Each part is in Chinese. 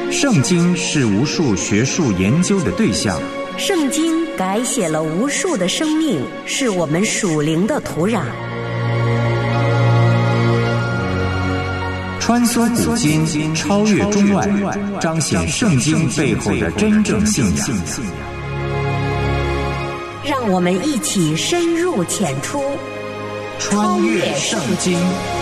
圣经是无数学术研究的对象， 圣经改写了无数的生命，是我们属灵的土壤。 穿梭古今，超越中外，彰显圣经背后的真正信仰。 让我们一起深入浅出， 穿越圣经。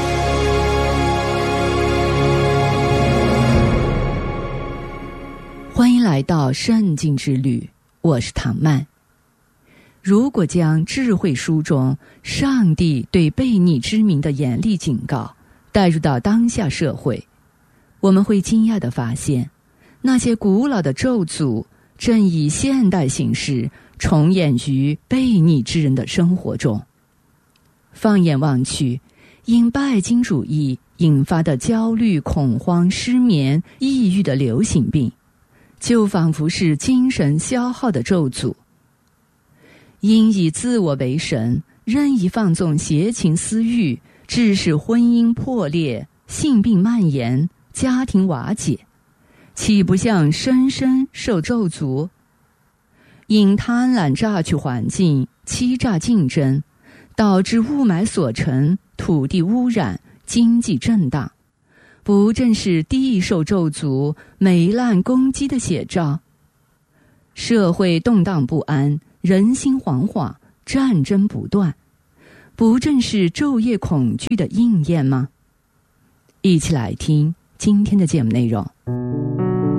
欢迎来到圣经之旅，我是唐曼。如果将智慧书中上帝对悖逆之民的严厉警告带入到当下社会，我们会惊讶地发现，那些古老的咒诅正以现代形式重演于悖逆之人的生活中。放眼望去，因拜金主义引发的焦虑、恐慌、失眠、抑郁的流行病，就仿佛是精神消耗的咒诅。因以自我为神，任意放纵邪情私欲，致使婚姻破裂、性病蔓延、家庭瓦解，岂不像深深受咒诅？因贪婪榨取环境、欺诈竞争，导致雾霾所成、土地污染、经济震荡，不正是地受咒诅、霉烂攻击的写照？社会动荡不安，人心惶惶，战争不断，不正是昼夜恐惧的应验吗？一起来听今天的节目内容。